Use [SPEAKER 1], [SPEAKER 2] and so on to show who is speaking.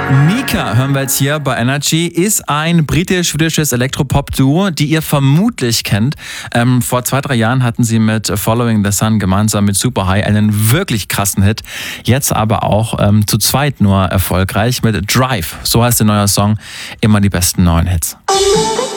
[SPEAKER 1] Mika hören wir jetzt hier bei Energy, ist ein britisch-schwedisches Elektropop-Duo, die ihr vermutlich kennt. Vor 2-3 Jahren hatten sie mit Following the Sun gemeinsam mit Superhigh einen wirklich krassen Hit. Jetzt aber auch zu zweit nur erfolgreich mit Drive. So heißt der neue Song, immer die besten neuen Hits.